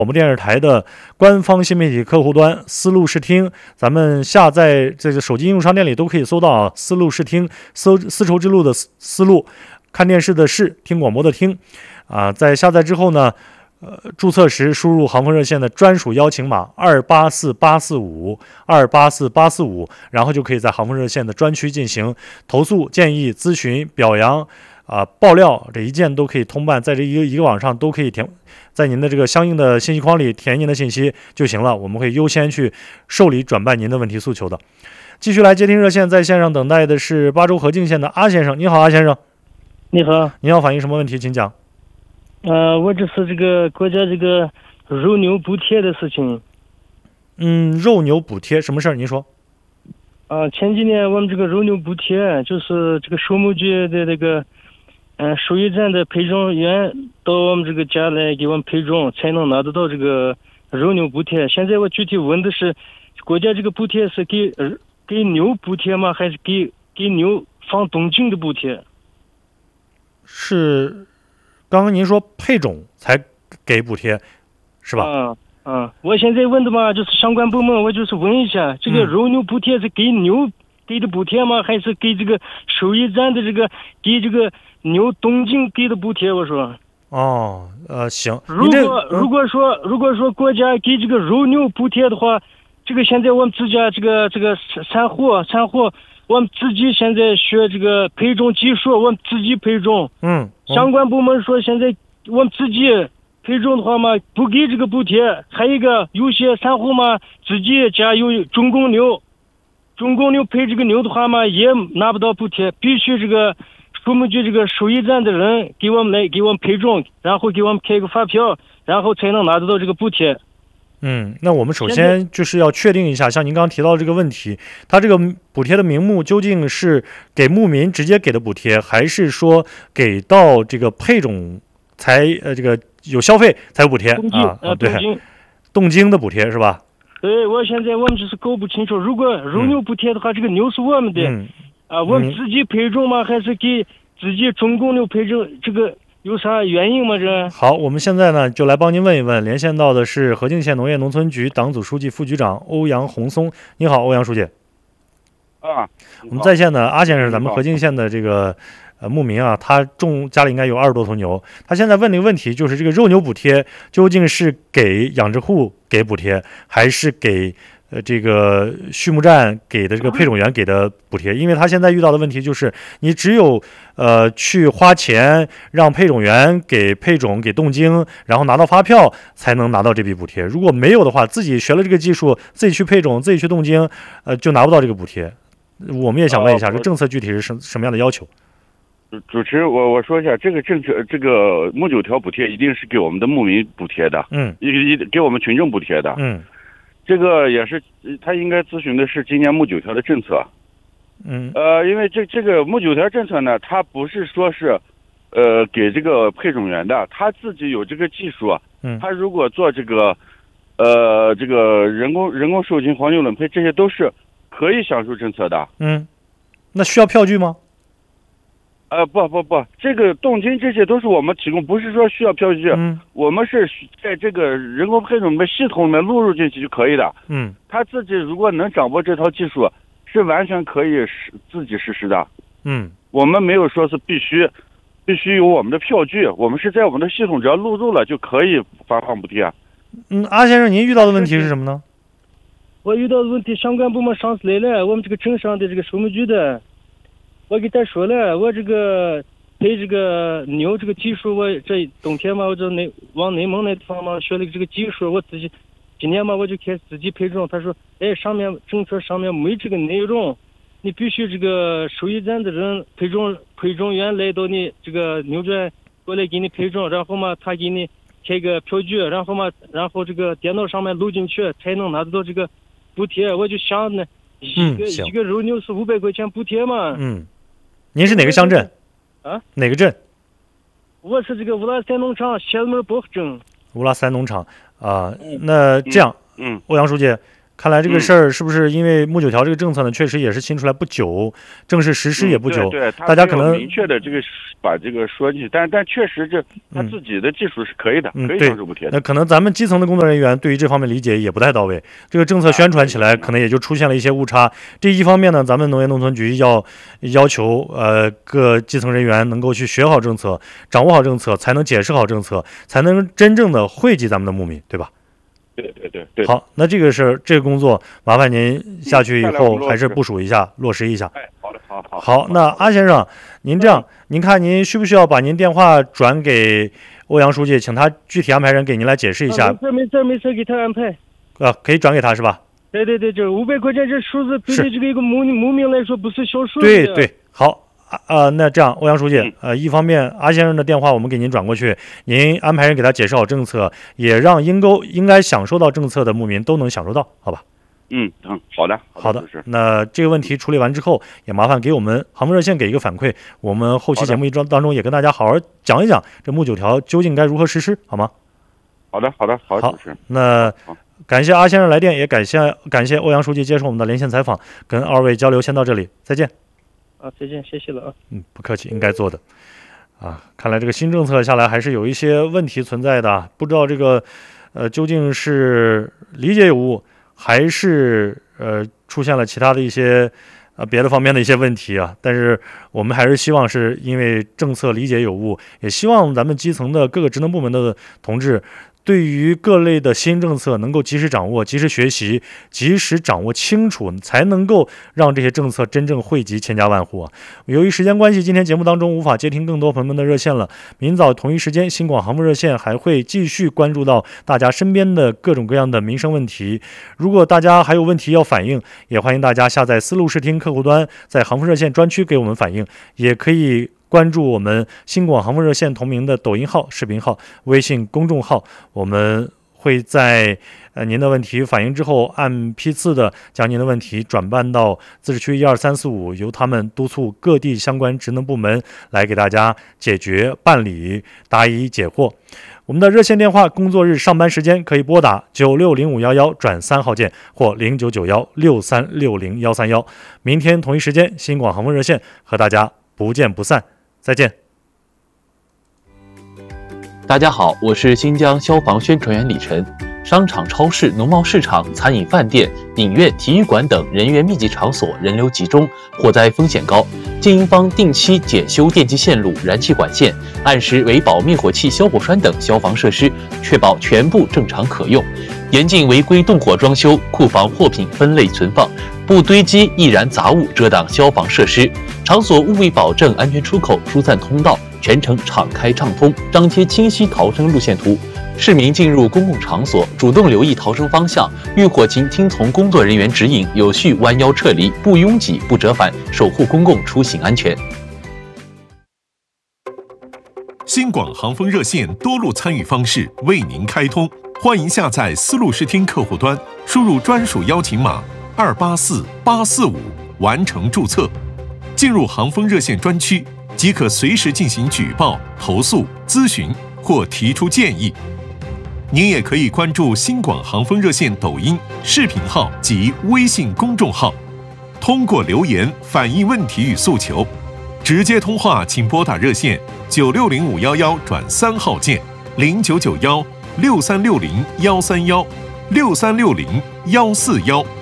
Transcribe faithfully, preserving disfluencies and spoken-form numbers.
我们电视台的官方新媒体客户端思路视听，咱们下载这个手机应用商店里都可以搜到啊，思路视听，搜丝绸之路的思路，看电视的视，听广播的听啊。在下载之后呢，呃，注册时输入航风热线的专属邀请码二八四八四五二八四八四五，然后就可以在航风热线的专区进行投诉、建议、咨询、表扬。啊，爆料这一键都可以通办，在这一个一个网上都可以填，在您的这个相应的信息框里填您的信息就行了，我们会优先去受理转办您的问题诉求的。继续来接听热线，在线上等待的是巴州河静县的阿先生，你好，阿先生。 你好， 您要反映什么问题，请讲。 呃，我这是这个国家这个肉牛补贴的事情。 嗯，肉牛补贴什么事儿？您说。 啊、呃，前几年我们这个肉牛补贴，就是这个畜牧局的这个。嗯，兽医站的配种员到我们这个家来给我们配种，才能拿得到这个肉牛补贴。现在我具体问的是，国家这个补贴是给给牛补贴吗？还是给给牛放冻精的补贴？ 是，刚刚您说配种才给补贴，是吧？ 啊啊！我现在问的嘛，就是相关部门，我就是问一下，这个肉牛补贴是给牛给的补贴吗？还是给这个兽医站的这个给这个？牛冻精给的补贴，我说。 哦，呃，行。 如果如果说如果说国家给这个肉牛补贴的话，这个现在我们自家这个这个产货产货，我们自己现在学这个配种技术，我们自己配种。 嗯。 相关部门说现在我们自己配种的话嘛，不给这个补贴。还有一个有些产户嘛，自己家有种公牛，种公牛配这个牛的话嘛，也拿不到补贴，必须这个。畜牧局这个兽医站的人给我们来给我们配种，然后给我们开个发票，然后才能拿得到这个补贴。 嗯，那我们首先就是要确定一下，像您刚刚提到这个问题，它这个补贴的名目究竟是给牧民直接给的补贴，还是说给到这个配种才呃这个有消费才有补贴啊？ 啊， 对，冻精的补贴是吧？ 对，我现在我们就是搞不清楚，如果肉牛补贴的话，嗯、这个牛是我们的。 嗯啊，我们自己配种吗？还是给自己种公牛配种？这个有啥原因吗？这好，我们现在呢就来帮您问一问。连线到的是河静县农业农村局党组书记、副局长欧阳红松。你好，欧阳书记。 啊， 我们在线的阿先生，咱们河静县的这个呃牧民啊，他种家里应该有二十多头牛。他现在问的一个问题就是，这个肉牛补贴究竟是给养殖户给补贴，还是给？呃，这个畜牧站给的这个配种员给的补贴，因为他现在遇到的问题就是，你只有呃去花钱让配种员给配种、给冻精，然后拿到发票才能拿到这笔补贴。如果没有的话，自己学了这个技术，自己去配种、自己去冻精，呃，就拿不到这个补贴。我们也想问一下，这政策具体是什什么样的要求？ 主持人，我我说一下，这个政策，这个木九条补贴一定是给我们的牧民补贴的， 嗯， 一一给我们群众补贴的， 嗯。 这个也是，他应该咨询的是今年木九条的政策， 嗯， 呃，因为这这个木九条政策呢，它不是说是，呃，给这个配种员的，他自己有这个技术， 嗯， 他如果做这个，呃，这个人工人工受精黄金轮配，这些都是可以享受政策的， 嗯，那需要票据吗？ 呃，不不不，这个冻精这些都是我们提供，不是说需要票据。 嗯， 我们是在这个人工配种的系统里面录入进去就可以的。 嗯， 他自己如果能掌握这套技术，是完全可以实自己实施的。 嗯， 我们没有说是必须，必须有我们的票据，我们是在我们的系统只要录入了就可以发放补贴。 嗯，阿先生，您遇到的问题是什么呢？ 我遇到的问题，相关部门上次来了，我们这个镇上的这个畜牧局的。我给他说了，我这个配这个牛这个技术，我这冬天嘛，我这内往内蒙那地方嘛学了这个技术，我自己今年嘛我就开始自己配种。他说，哎，上面政策上面没这个内容，你必须这个兽医站的人配种配种员来到你这个牛圈过来给你配种，然后嘛他给你开个票据，然后嘛然后这个电脑上面录进去才能拿得到这个补贴。我就想呢，一个、 嗯、 一个肉牛是五百块钱补贴嘛。 嗯。您是哪个乡镇？ 啊， 哪个镇？ 我是这个乌拉塞农场谢门堡镇。 乌拉塞农场啊、呃，那这样， 嗯， 欧阳书记， 看来这个事儿是不是因为木九条这个政策呢，确实也是新出来不久，正式实施也不久， 嗯、对, 对大家可能明确的这个把这个说进去，但但确实这他自己的技术是可以的， 嗯、 可以上手补贴的。 那可能咱们基层的工作人员对于这方面理解也不太到位，这个政策宣传起来可能也就出现了一些误差。这一方面呢，咱们农业农村局要要求呃各基层人员能够去学好政策，掌握好政策，才能解释好政策，才能真正的惠及咱们的牧民，对吧？ 对对对对。 好，那这个是这个工作，麻烦您下去以后还是部署一下，落实一下。 哎，好的，好好。 好，那阿先生，您这样，您看您需不需要把您电话转给欧阳书记，请他具体安排人给您来解释一下？ 啊、没事没事没事，给他安排。 啊，可以转给他是吧？ 对对对，这五百块钱这数字对于这个一个牧牧民来说不是小数字。 对对，好。啊、呃，那这样，欧阳书记，呃，一方面阿先生的电话我们给您转过去，您安排人给他解释好政策，也让应够应该享受到政策的牧民都能享受到，好吧？ 嗯嗯，好的好的。那这个问题处理完之后，也麻烦给我们航风热线给一个反馈，我们后期节目当中也跟大家好好讲一讲这木九条究竟该如何实施，好吗？ 好的好的好。 好，那感谢阿先生来电，也感谢感谢欧阳书记接受我们的连线采访，跟二位交流先到这里，再见。 啊，再见，谢谢了啊。 嗯，不客气，应该做的。啊，看来这个新政策下来还是有一些问题存在的，不知道这个，呃，究竟是理解有误，还是呃出现了其他的一些呃别的方面的一些问题啊？但是我们还是希望是因为政策理解有误，也希望咱们基层的各个职能部门的同志，对于各类的新政策能够及时掌握、及时学习、及时掌握清楚，才能够让这些政策真正惠及千家万户啊！由于时间关系，今天节目当中无法接听更多朋友们的热线了。明早同一时间，新广航风热线还会继续关注到大家身边的各种各样的民生问题。如果大家还有问题要反映，也欢迎大家下载思路视听客户端，在航风热线专区给我们反映，也可以关注我们新广航风热线同名的抖音号、视频号、微信公众号，我们会在呃您的问题反映之后，按批次的将您的问题转办到自治区一二三四五，由他们督促各地相关职能部门来给大家解决办理、答疑解惑。我们的热线电话，工作日上班时间可以拨打九六零五幺幺转三号键或零九九幺六三六零幺三幺。明天同一时间，新广航风热线和大家不见不散。再见。 大家好，我是新疆消防宣传员李晨。商场、超市、农贸市场、餐饮饭店、影院、体育馆等人员密集场所人流集中，火灾风险高，经营方定期检修电气线路、燃气管线，按时维保灭火器、消火栓等消防设施，确保全部正常可用。严禁违规动火装修，库房货品分类存放，不堆积易燃杂物遮挡消防设施。场所务必保证安全出口、疏散通道，全程敞开畅通，张贴清晰逃生路线图。市民进入公共场所，主动留意逃生方向，遇火情听从工作人员指引，有序弯腰撤离，不拥挤、不折返，守护公共出行安全。 新广航风热线多路参与方式为您开通，欢迎下载思路视听客户端，输入专属邀请码二八四八四五完成注册，进入航风热线专区即可随时进行举报、投诉、咨询或提出建议。您也可以关注新广航风热线抖音、视频号及微信公众号，通过留言反映问题与诉求。直接通话请拨打热线九六零五幺幺转三号键零九九幺六三六零幺三幺六三六零幺四幺。